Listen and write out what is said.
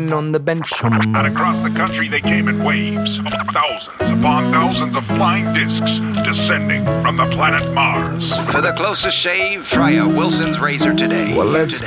sitting on the bench. And across the country they came in waves, thousands upon thousands of flying discs descending from the planet Mars. For the closest shave, try a Wilson's razor today. Well, let's